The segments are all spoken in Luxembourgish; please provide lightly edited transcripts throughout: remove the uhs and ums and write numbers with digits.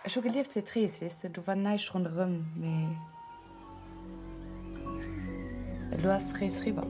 schon gelieft wie Tries, weißt du war neisch rundherum, du hast Tries rüber.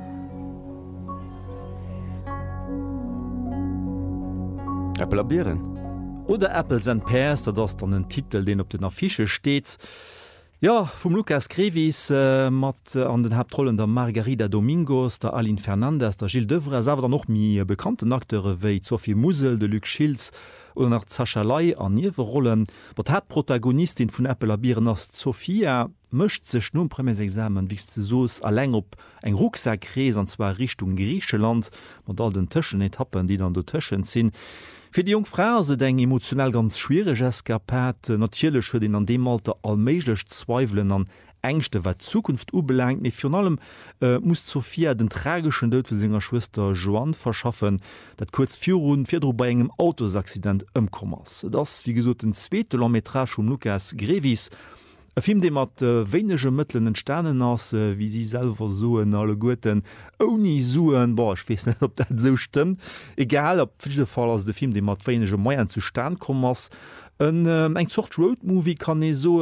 Apple Bieren. Oder Apples and Pears, das dann ein Titel, den op den Affiche steht. Ja, vom Lucas Crevis mat an den Hauptrollen der Margarida Domingos, der Aline Fernandez, der Gilles Devres, aber noch mi bekannten Akteure wie Sophie Musel, de Luc Schilz oder nach Sascha Lai an Niewerrollen. Wat hat Protagonistin vun Apple Bieren as Sophia mëcht sech nun Premiersexamen wie ze sos allein op eng Rucksack krees an zwar Richtung Griechenland mat all den Tëschen Etappen, die dann do Tëschen sinn. Für die Jungfrau se eng emotional ganz schwierig Eskapat natierlech für den an dem Alter allméiglech Zweifeln an Ängste wat Zukunft ubelangt mit für allem muss Sophia den tragischen Tod für seiner Schwester Joan verschaffen, dat kurz 4 bei engem Autosaccident ëmkommers. Das wie gesot den zweite Longmetrage um Lucas Grevis. E Film de mat wenige Mëtlen Sternen ass wie sie selber soen alle Goeten oni suen ich weiß nicht, ob dat so stimmt. Egal op fi Fall ass de Film de mat wenige Meier zu Stern kommmers. Eng Zocht Roadmovie kann e so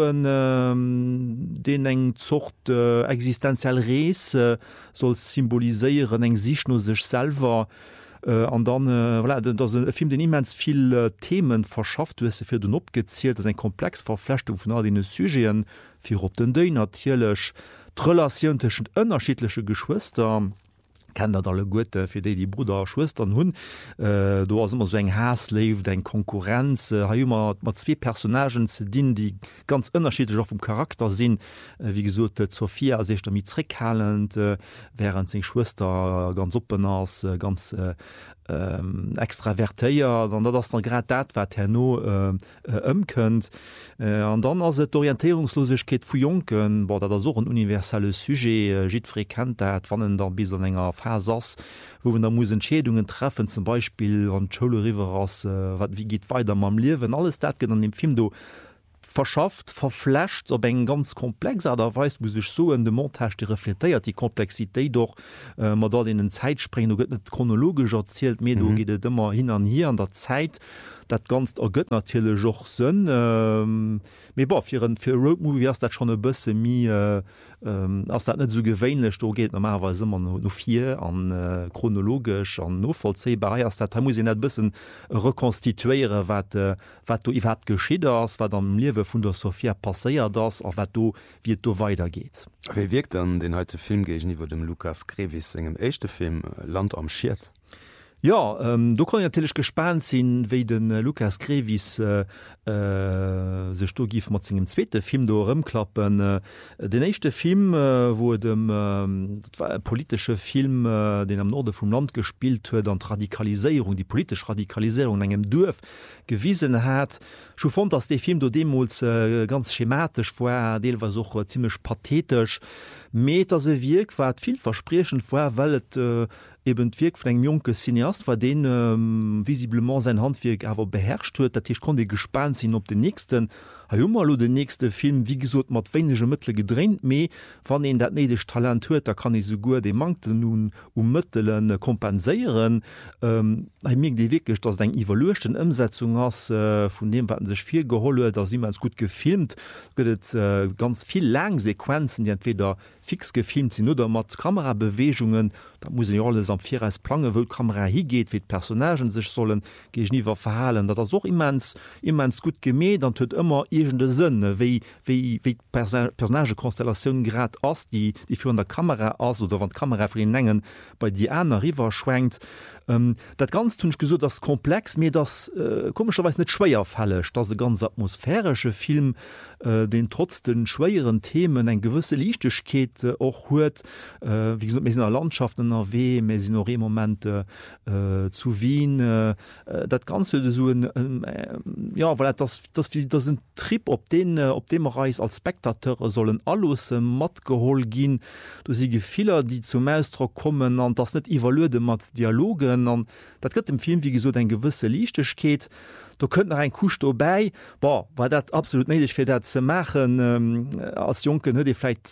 den eng Zocht existenziell Rees soll symboliseieren eng sich no sech selber. An dann voilà, Film den immens viel Themen verschafft se fir den opgezielt, ein komplex Verflechtung von all den Sygéen fir op den Dei natierlech relationschen ënnerschiedliche Geschwister. Dat alle Goete fir déi die Bruder Schwestern hunn. Do ass immer so eng Hasleef, eng Konkurrenz, ha immer mat 2 Personagen ze dienen, die ganz ënnerschiedlech auf dem Charakter sinn, wie gesot Sophia sech damit zreckhalend, wären seg Schwester ganz open ass, ganz extravertéier, dann dat ass dann grad dat wat her no ëmkënnt. An dann ass et Orientierungslosechkeet vu Jonken, dat so een universelle Sujet jitré kennt, dat wannnnen der bis an enger Phasas, wo da muss Entschädungen treffen, zum Beispiel an Cholo River ass, wie geht weiter mam Liewen, alles dat gen an dem Film do verschafft, verflecht op eng ganz komplex derweis muss ich so in de Montage reflektiert die Komplexität doch mat dat in den Zeitspringen gëtt net chronologisch erzählt mir du geht immer hin an hier an der Zeit dat ganz gëtt natürlich joch sinn fir Roadmovie dat schon e bësse mi ass dat net so gewéinlech do geht normalerweise immer no 4 an chronologisch an no vollzebar dat muss net bëssen rekonstituiere wat du iw geschie ass wat am Liewe vun der Sophia passéiert das a wat du wie du weitergeht. Wie wirkt dann den heute Film geich iwwer dem Lucas Crevis engem echte Film Land am Schiert? Ja, du kann natürlich gespannt sinn, wéi den Lucas Crevis sech do gif mat zinggem zweete Film do ëmklappen. Den echte Film wo dem war ein politische Film, den am Norde vum Land gespielt huet an Radikalisierung, die politische Radikalisierung engem Dorf gewiesen hat. Scho fand ass de Film do Demos ganz schematisch war, deel war soch ziemlich pathetisch. Meter se wiek wat viel versprechen vor, weilt eben wirk vu eng Joke Cineast war den visiblement sein Handwerk awer beherrscht huet, dat ich konnte gespannt sinn op den nächsten lo den nächste Film wie gesot mat weinege Mëttle gedrängt méi wann en dat nedeg Talent huet, da kann ich so gut de Mangte nun Mëttelen kompenéieren mir de wirklich dats eng evaluerchten Umsetzung ass vun dem wat sech viel geholle, da si mans gut gefilmt gëtt ganz viel lang Sequenzen, die entweder fix gefilmt sind oder mat Kamerabewegungen, da muss ich alles am 4 als Plange wo Kamera higeht, wie Personagen sich sollen ge ich niewer verhalen, dat auch immens gut gemäht, dann huet immer egende Sinn wie Personagekonstellationen grad ass die für der Kamera ass oder wann Kamera für den engen bei die einer River schwenkt. Dat ganz tunsch gesot das komplex mir das komischerweise net schwéier fallech, da se ganz atmosphärische Film den trotz den schwéieren Themen eng gewisse Lichtechkeet och huet wie gesagt, in der Landschaft in NRW Momente zu Wien dat ganze so ja weil das ein Trip op dem Reis als Spektateur sollen alles mat gehol gin du sie Gefehler die zum Meister kommen an das net evaluierte mat Dialogen an dat gëtt im Film wie gesagt ein gewisse Lichtechkeet da könnte ein Kusch vorbei war dat absolut nicht für dat zu machen als Junke die vielleicht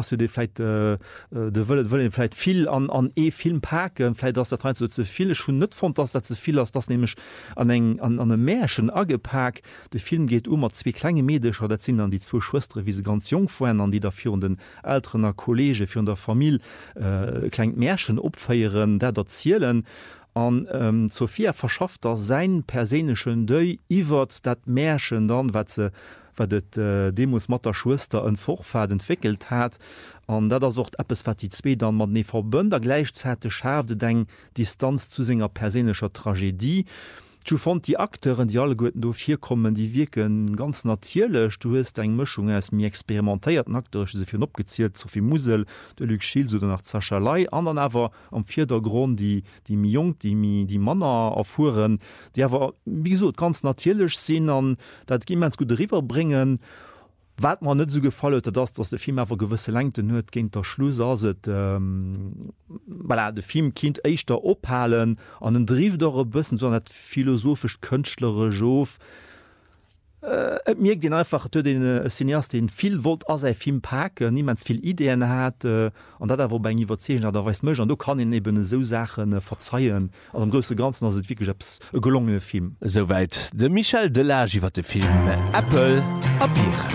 vielleicht viel an Film packen vielleicht das der so zu viele schon nicht von das zu viel aus das nämlich an einem Märchen angepackt der Film geht zwei kleine Mädchen oder sind dann die zwei Schwestern wie sie ganz jung vorhin an die dafür und den älteren Kollege für der Familie klein Märchen opfeieren der erzählen an Sophia verschafft er sein persenischen Dei iwwer dat Märchen dann wat Demos Matterschwester en Vorfahrt entwickelt hat an dat er sucht App es wat die zwe dann man ne verbünder gleichzeitig schärfte deng Distanz zu singer persenischer Tragödie. Du fand die Akteuren die alle Guten do hier kommen die wirken ganz natierlech du hast eng Mischung als mir experimentéiert Akteur fir opgezielt sovi Musel de Lü Schild oder nach Zascherlei anderen awer am Vierdergrund die jung die Manner erfuhren die awer wieso ganz natierlech sinn an dat gi mans gut river bringen wat man net so gefallen dass der Film awer gewisse Längte huet géint der Schluss de Film kind eichter ophalen an den Drief dore bëssen so net philosophisch kënchtlere Joof mir den einfach den Cineast den viel wollt as Film packen niemands viel Ideen hat an dat wo bei iwwer da weis mch an du kann in eben so Sachen verzeihen an am gröe ganzen as wie gelungene Film soweit de Michel Delage wat de Film Apple abieren.